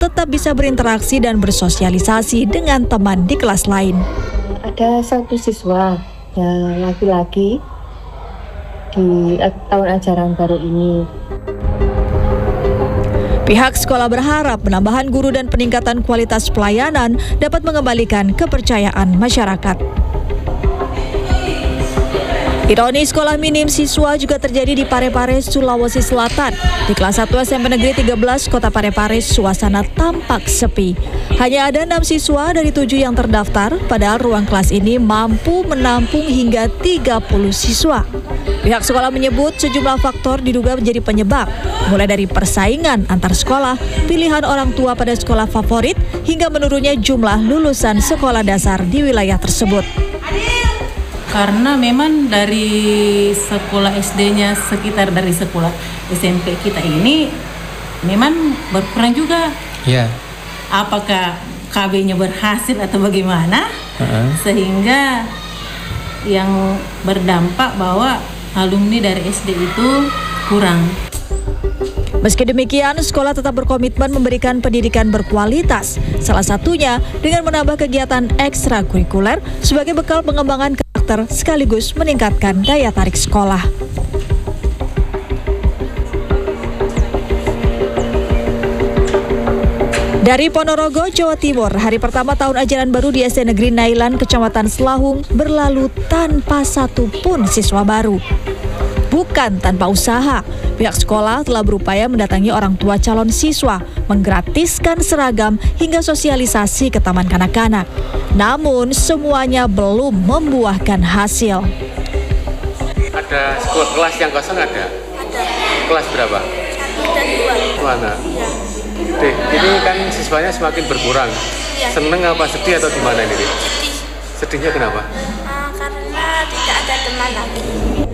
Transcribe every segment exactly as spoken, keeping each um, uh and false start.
tetap bisa berinteraksi dan bersosialisasi dengan teman di kelas lain. Ada satu siswa yang laki-laki di tahun ajaran baru ini. Pihak sekolah berharap penambahan guru dan peningkatan kualitas pelayanan dapat mengembalikan kepercayaan masyarakat. Ironi sekolah minim siswa juga terjadi di Parepare, Sulawesi Selatan. Di kelas satu S M P Negeri tiga belas Kota Parepare, suasana tampak sepi. Hanya ada enam siswa dari tujuh yang terdaftar, padahal ruang kelas ini mampu menampung hingga tiga puluh siswa. Pihak sekolah menyebut sejumlah faktor diduga menjadi penyebab, mulai dari persaingan antar sekolah, pilihan orang tua pada sekolah favorit, hingga menurunnya jumlah lulusan sekolah dasar di wilayah tersebut. Karena memang dari sekolah S D-nya sekitar dari sekolah S M P kita ini memang berkurang juga. Iya. Yeah. Apakah K B-nya berhasil atau bagaimana? Uh-huh. Sehingga yang berdampak bahwa alumni dari S D itu kurang. Meski demikian, sekolah tetap berkomitmen memberikan pendidikan berkualitas. Salah satunya dengan menambah kegiatan ekstrakurikuler sebagai bekal pengembangan karakter sekaligus meningkatkan daya tarik sekolah. Dari Ponorogo, Jawa Timur, hari pertama tahun ajaran baru di S D Negeri Nailan, Kecamatan Selahung, berlalu tanpa satu pun siswa baru. Bukan tanpa usaha, pihak sekolah telah berupaya mendatangi orang tua calon siswa, menggratiskan seragam hingga sosialisasi ke taman kanak-kanak. Namun, semuanya belum membuahkan hasil. Ada sekolah kelas yang kosong ada? Ada. Kelas berapa? Satu dan dua. Mana? Ya. Deh, ini kan siswanya semakin berkurang. Ya. Seneng apa sedih atau gimana ini? Sedih. Sedihnya kenapa? Uh, karena tidak ada teman lagi.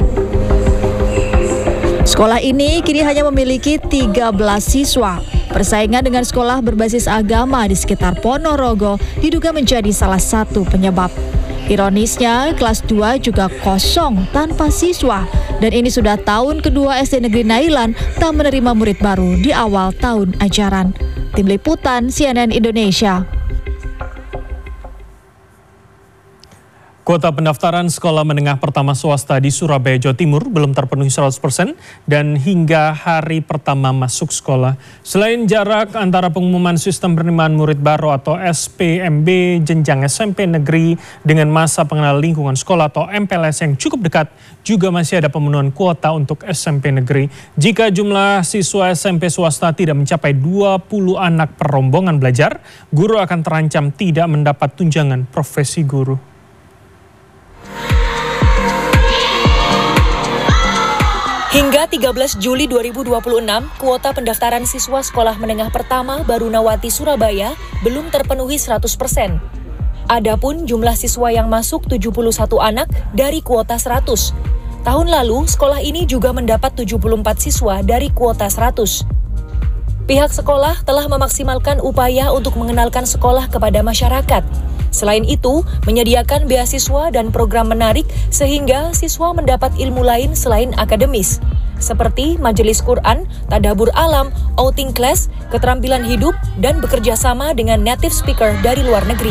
Sekolah ini kini hanya memiliki tiga belas siswa. Persaingan dengan sekolah berbasis agama di sekitar Ponorogo diduga menjadi salah satu penyebab. Ironisnya, kelas dua juga kosong tanpa siswa. Dan ini sudah tahun kedua S D Negeri Nailan tak menerima murid baru di awal tahun ajaran. Tim Liputan C N N Indonesia. Kuota pendaftaran sekolah menengah pertama swasta di Surabaya, Jawa Timur belum terpenuhi seratus persen dan hingga hari pertama masuk sekolah. Selain jarak antara pengumuman sistem penerimaan murid baru atau S P M B jenjang S M P negeri dengan masa pengenalan lingkungan sekolah atau M P L S yang cukup dekat, juga masih ada pemenuhan kuota untuk S M P negeri. Jika jumlah siswa S M P swasta tidak mencapai dua puluh anak per rombongan belajar, guru akan terancam tidak mendapat tunjangan profesi guru. Hingga tiga belas Juli dua ribu dua puluh enam, kuota pendaftaran siswa sekolah menengah pertama Barunawati Surabaya belum terpenuhi seratus persen. Adapun jumlah siswa yang masuk tujuh puluh satu anak dari kuota seratus. Tahun lalu, sekolah ini juga mendapat tujuh puluh empat siswa dari kuota seratus. Pihak sekolah telah memaksimalkan upaya untuk mengenalkan sekolah kepada masyarakat. Selain itu, menyediakan beasiswa dan program menarik sehingga siswa mendapat ilmu lain selain akademis, seperti majelis Quran, tadabbur alam, outing class, keterampilan hidup, dan bekerja sama dengan native speaker dari luar negeri.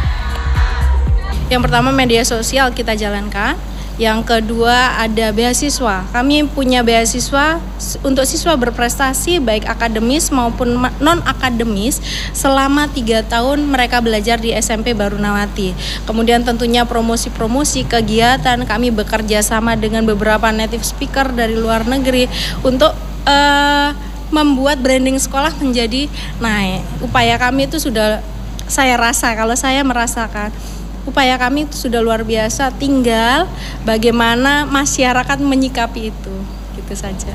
Yang pertama, media sosial kita jalankan. Yang kedua, ada beasiswa. Kami punya beasiswa untuk siswa berprestasi baik akademis maupun non-akademis selama tiga tahun mereka belajar di S M P Barunawati. Kemudian tentunya promosi-promosi kegiatan, kami bekerja sama dengan beberapa native speaker dari luar negeri untuk uh, membuat branding sekolah menjadi naik. Upaya kami itu sudah saya rasa, kalau saya merasakan upaya kami itu sudah luar biasa, tinggal bagaimana masyarakat menyikapi itu, gitu saja.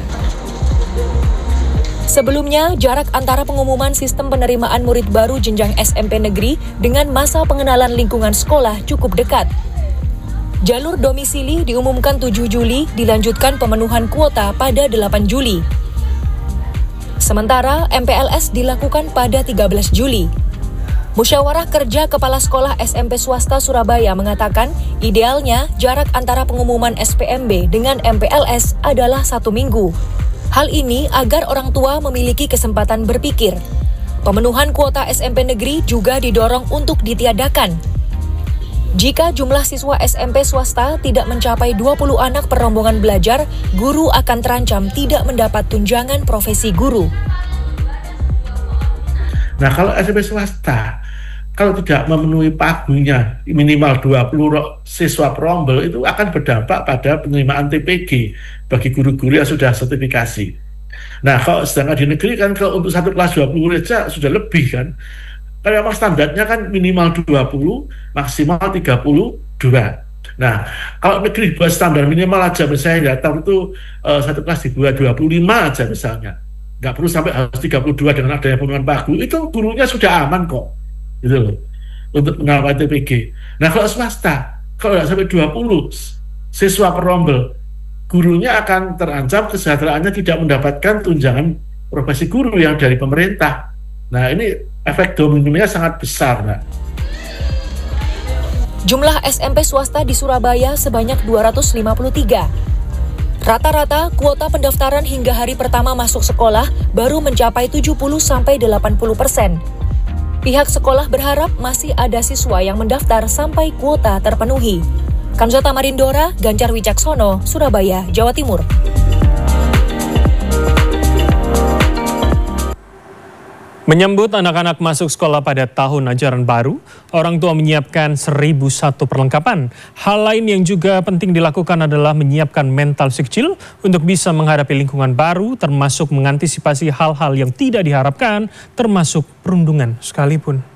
Sebelumnya, jarak antara pengumuman sistem penerimaan murid baru jenjang S M P negeri dengan masa pengenalan lingkungan sekolah cukup dekat. Jalur domisili diumumkan tujuh Juli, dilanjutkan pemenuhan kuota pada delapan Juli. Sementara M P L S dilakukan pada tiga belas Juli. Musyawarah Kerja Kepala Sekolah S M P Swasta Surabaya mengatakan idealnya jarak antara pengumuman S P M B dengan M P L S adalah satu minggu. Hal ini agar orang tua memiliki kesempatan berpikir. Pemenuhan kuota S M P negeri juga didorong untuk ditiadakan. Jika jumlah siswa S M P swasta tidak mencapai dua puluh anak per rombongan belajar, guru akan terancam tidak mendapat tunjangan profesi guru. Nah, kalau S M P swasta, kalau tidak memenuhi pagunya minimal dua puluh siswa per rombel, itu akan berdampak pada penerimaan T P G bagi guru-guru yang sudah sertifikasi. Nah, kalau sedangkan di negeri kan kalau untuk satu kelas dua puluh saja sudah lebih kan. Karena memang standarnya kan minimal dua puluh, maksimal tiga puluh dua. Nah, kalau negeri buat standar minimal aja, misalnya datang itu uh, satu kelas dibuat dua puluh lima aja misalnya. Nggak perlu sampai harus tiga puluh dua dengan adanya pemenuhan pagu, itu gurunya sudah aman kok. Gitu loh, untuk mengawal T P G. Nah, kalau swasta, kalau nggak sampai dua puluh siswa per rombel, gurunya akan terancam kesejahteraannya tidak mendapatkan tunjangan profesi guru yang dari pemerintah. Nah, ini efek dominonya sangat besar, Mbak. Jumlah S M P swasta di Surabaya sebanyak dua ratus lima puluh tiga. Rata-rata kuota pendaftaran hingga hari pertama masuk sekolah baru mencapai tujuh puluh sampai delapan puluh persen. Pihak sekolah berharap masih ada siswa yang mendaftar sampai kuota terpenuhi. Kamzata Marindora, Ganjar Wicaksono, Surabaya, Jawa Timur. Menyambut anak-anak masuk sekolah pada tahun ajaran baru, orang tua menyiapkan seribu satu perlengkapan. Hal lain yang juga penting dilakukan adalah menyiapkan mental si kecil untuk bisa menghadapi lingkungan baru, termasuk mengantisipasi hal-hal yang tidak diharapkan, termasuk perundungan sekalipun.